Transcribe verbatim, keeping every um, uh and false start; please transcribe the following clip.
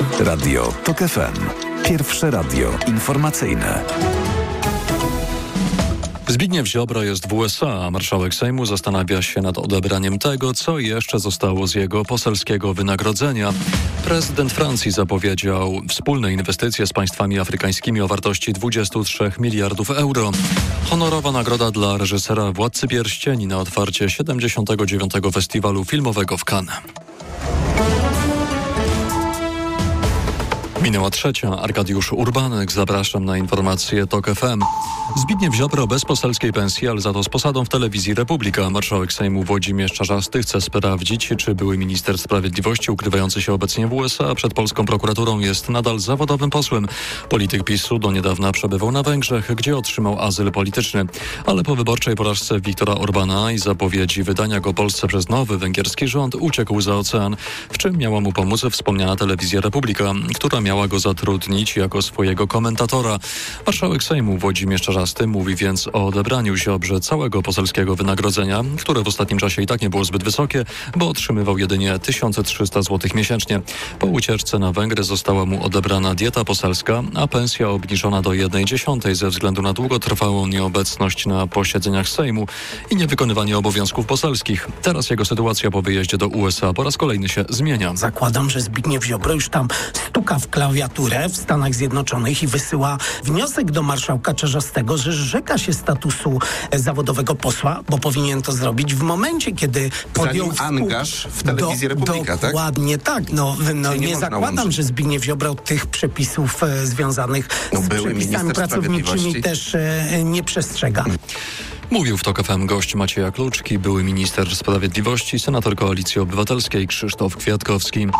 Radio TOK F M. Pierwsze radio informacyjne. Zbigniew Ziobro jest w U S A, a marszałek Sejmu zastanawia się nad odebraniem tego, co jeszcze zostało z jego poselskiego wynagrodzenia. Prezydent Francji zapowiedział wspólne inwestycje z państwami afrykańskimi o wartości dwadzieścia trzy miliardów euro. Honorowa nagroda dla reżysera Władcy Pierścieni na otwarcie siedemdziesiątego dziewiątego Festiwalu Filmowego w Cannes. Minęła trzecia. Arkadiusz Urbanek. Zapraszam na informacje TOK F M. Zbigniew Ziobro bez poselskiej pensji, ale za to z posadą w telewizji Republika. Marszałek Sejmu Włodzimierz Czarzasty chce sprawdzić, czy były minister sprawiedliwości ukrywający się obecnie w U S A przed polską prokuraturą jest nadal zawodowym posłem. Polityk PiSu do niedawna przebywał na Węgrzech, gdzie otrzymał azyl polityczny. Ale po wyborczej porażce Viktora Orbána i zapowiedzi wydania go Polsce przez nowy węgierski rząd uciekł za ocean, w czym miała mu pomóc wspomniana telewizja Republika, która miała Miała go zatrudnić jako swojego komentatora. Marszałek Sejmu Włodzimierz Czarzasty mówi więc o odebraniu Ziobrze całego poselskiego wynagrodzenia, które w ostatnim czasie i tak nie było zbyt wysokie, bo otrzymywał jedynie tysiąc trzysta złotych miesięcznie. Po ucieczce na Węgry została mu odebrana dieta poselska, a pensja obniżona do jednej dziesiątej ze względu na długotrwałą nieobecność na posiedzeniach Sejmu i niewykonywanie obowiązków poselskich. Teraz jego sytuacja po wyjeździe do U S A po raz kolejny się zmienia. Zakładam, że Zbigniew Ziobro już tam stuka w klawiaturę w Stanach Zjednoczonych i wysyła wniosek do marszałka Czarzastego, że zrzeka się statusu zawodowego posła, bo powinien to zrobić w momencie, kiedy podjął Zanim angaż w telewizję do, Republika, tak? Dokładnie tak. No, no, nie, nie zakładam, łączyć. że Zbigniew Ziobro tych przepisów e, związanych no, z przepisami pracowniczymi też e, nie przestrzega. Mówił w TOK F M gość Macieja Kluczki, były minister sprawiedliwości, senator Koalicji Obywatelskiej Krzysztof Kwiatkowski.